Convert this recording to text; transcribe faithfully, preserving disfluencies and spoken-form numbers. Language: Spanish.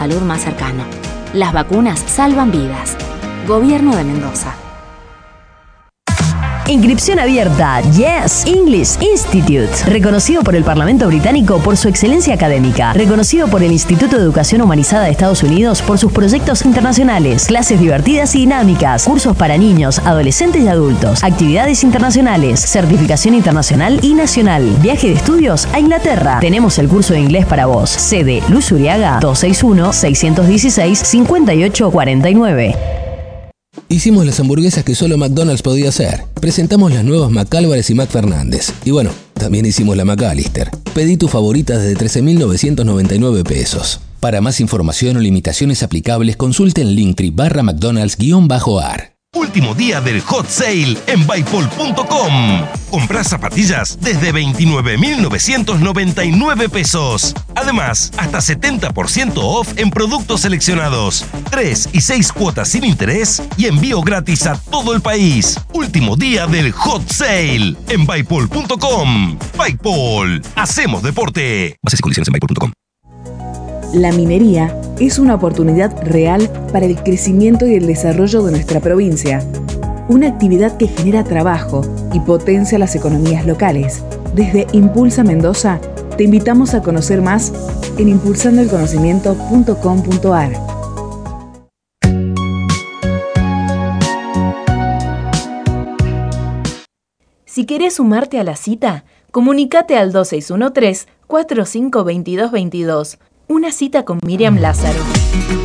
salud más cercano. Las vacunas salvan vidas. Gobierno de Mendoza. Inscripción abierta. Yes English Institute. Reconocido por el Parlamento británico por su excelencia académica. Reconocido por el Instituto de Educación Humanizada de Estados Unidos por sus proyectos internacionales. Clases divertidas y dinámicas. Cursos para niños, adolescentes y adultos. Actividades internacionales. Certificación internacional y nacional. Viaje de estudios a Inglaterra. Tenemos el curso de inglés para vos. Sede Luz Uriaga dos seis uno, seis uno seis, cinco ocho cuatro nueve. Hicimos las hamburguesas que solo McDonald's podía hacer. Presentamos las nuevas McAlvarez y McFernández. Y bueno, también hicimos la McAllister. Pedí tu favorita desde trece mil novecientos noventa y nueve pesos. Para más información o limitaciones aplicables, consulte en Linktree barra McDonald's-ar. Último día del hot sale en Bypol punto com. Comprá zapatillas desde veintinueve mil novecientos noventa y nueve pesos. Además, hasta setenta por ciento off en productos seleccionados. Tres y seis cuotas sin interés y envío gratis a todo el país. Último día del hot sale en Bypol punto com. Bypol. Hacemos deporte. Bases y condiciones en Bypol punto com. La minería es una oportunidad real para el crecimiento y el desarrollo de nuestra provincia. Una actividad que genera trabajo y potencia las economías locales. Desde Impulsa Mendoza, te invitamos a conocer más en impulsando el conocimiento punto com punto ar. Si querés sumarte a la cita, comunícate al dos seis uno tres, cuatro cinco dos dos dos dos. Una cita con Miriam Lázaro.